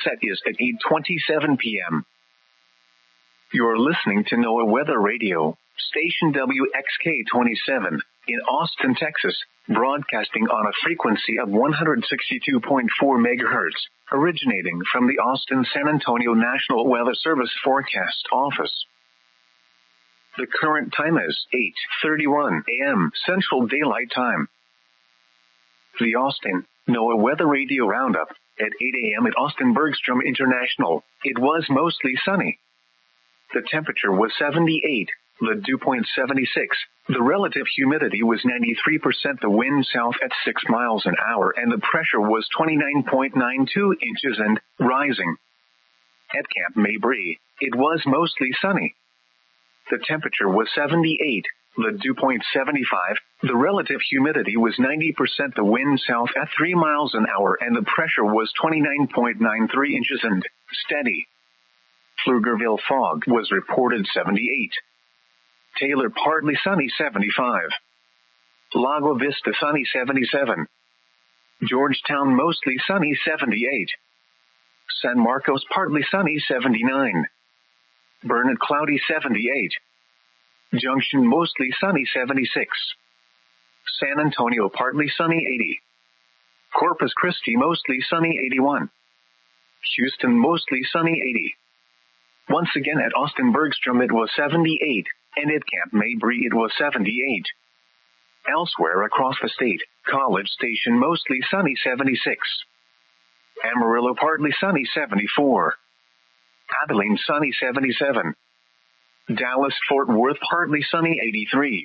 Set is at 8:27 p.m. You're listening to NOAA Weather Radio, station WXK-27, in Austin, Texas, broadcasting on a frequency of 162.4 megahertz, originating from the Austin-San Antonio National Weather Service Forecast Office. The current time is 8:31 a.m. Central Daylight Time. The Austin NOAA Weather Radio Roundup. At 8 a.m. at Austin Bergstrom International, it was mostly sunny. The temperature was 78, the dew point 76, the relative humidity was 93%, the wind south at 6 miles an hour, and the pressure was 29.92 inches and rising. At Camp Mabry, it was mostly sunny. The temperature was 78, the dew point 75, the relative humidity was 90%, the wind south at 3 miles an hour, and the pressure was 29.93 inches and steady. Pflugerville fog was reported 78. Taylor partly sunny 75. Lago Vista sunny 77. Georgetown mostly sunny 78. San Marcos partly sunny 79. Burnett cloudy 78. Junction mostly sunny 76. San Antonio partly sunny 80. Corpus Christi mostly sunny 81. Houston mostly sunny 80. Once again at Austin Bergstrom it was 78, and at Camp Mabry it was 78. Elsewhere across the state, College Station mostly sunny 76. Amarillo partly sunny 74. Abilene sunny 77. Dallas-Fort Worth partly sunny 83.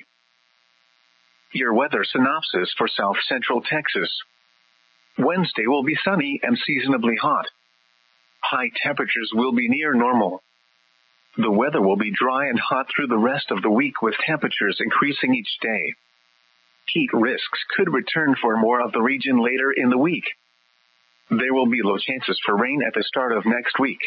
Your weather synopsis for South Central Texas. Wednesday will be sunny and seasonably hot. High temperatures will be near normal. The weather will be dry and hot through the rest of the week with temperatures increasing each day. Heat risks could return for more of the region later in the week. There will be low chances for rain at the start of next week.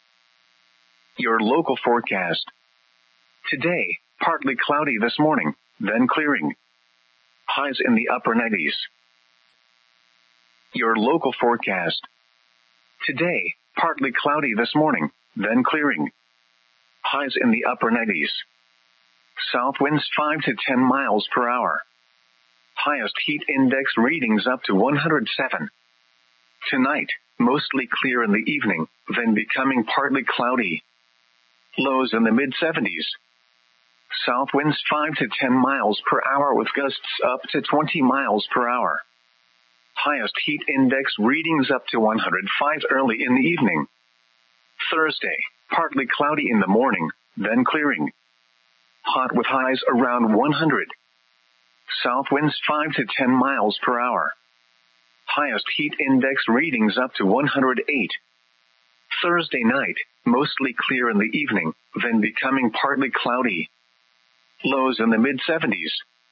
Your local forecast. Today, partly cloudy this morning, then clearing. Highs in the upper 90s. Your local forecast. Today, partly cloudy this morning, then clearing. Highs in the upper 90s. South winds 5 to 10 miles per hour. Highest heat index readings up to 107. Tonight, mostly clear in the evening, then becoming partly cloudy. Lows in the mid-70s. South winds 5 to 10 miles per hour with gusts up to 20 miles per hour. Highest heat index readings up to 105 early in the evening. Thursday, partly cloudy in the morning, then clearing. Hot with highs around 100. South winds 5 to 10 miles per hour. Highest heat index readings up to 108. Thursday night, mostly clear in the evening, then becoming partly cloudy. Lows in the mid-70s.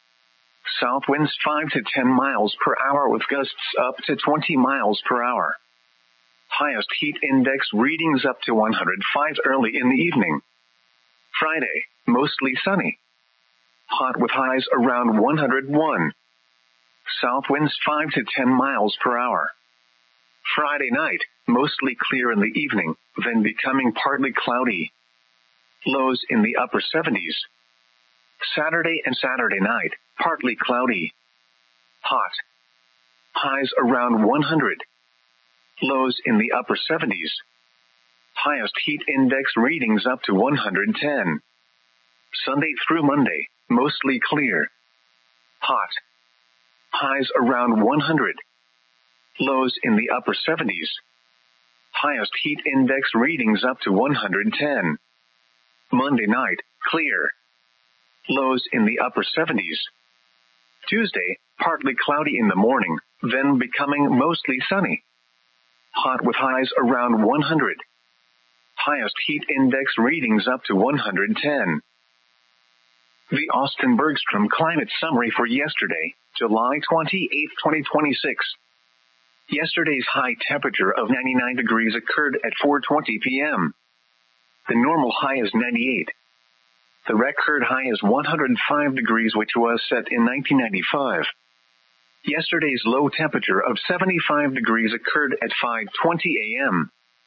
South winds 5 to 10 miles per hour with gusts up to 20 miles per hour. Highest heat index readings up to 105 early in the evening. Friday, mostly sunny. Hot with highs around 101. South winds 5 to 10 miles per hour. Friday night, mostly clear in the evening, then becoming partly cloudy. Lows in the upper 70s. Saturday and Saturday night, partly cloudy. Hot. Highs around 100. Lows in the upper 70s. Highest heat index readings up to 110. Sunday through Monday, mostly clear. Hot. Highs around 100. Lows in the upper 70s. Highest heat index readings up to 110. Monday night, clear. Lows in the upper 70s. Tuesday, partly cloudy in the morning, then becoming mostly sunny. Hot with highs around 100. Highest heat index readings up to 110. The Austin Bergstrom Climate Summary for yesterday, July 28, 2026. Yesterday's high temperature of 99 degrees occurred at 4:20 p.m. The normal high is 98. The record high is 105 degrees, which was set in 1995. Yesterday's low temperature of 75 degrees occurred at 5:20 a.m.